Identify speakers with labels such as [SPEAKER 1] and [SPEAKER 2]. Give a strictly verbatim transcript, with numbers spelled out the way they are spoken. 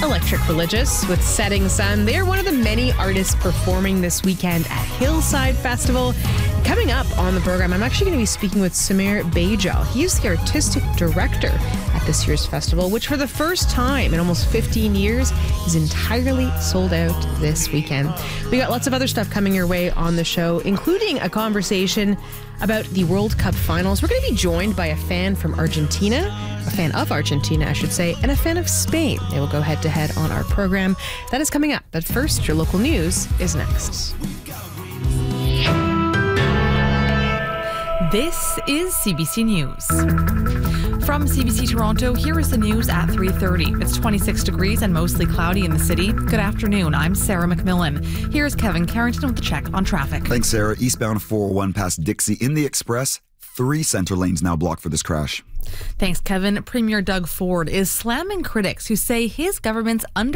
[SPEAKER 1] Electric Religious with Setting Sun. They're one of the many artists performing this weekend at Hillside Festival. Coming up on the program, I'm actually going to be speaking with Samir Bajal. He is the artistic director at this year's festival, which for the first time in almost fifteen years is entirely sold out this weekend. We got lots of other stuff coming your way on the show, including a conversation about the World Cup finals. We're going to be joined by a fan from Argentina, a fan of Argentina, I should say, and a fan of Spain. They will go head to head on our program. That is coming up. But first, your local news is next.
[SPEAKER 2] This is C B C News. From C B C Toronto, here is the news at three thirty. It's twenty-six degrees and mostly cloudy in the city. Good afternoon. I'm Sarah McMillan. Here's Kevin Carrington with the check on traffic.
[SPEAKER 3] Thanks, Sarah. Eastbound four oh one past Dixie in the Express. Three center lanes now blocked for this crash.
[SPEAKER 2] Thanks, Kevin. Premier Doug Ford is slamming critics who say his government's under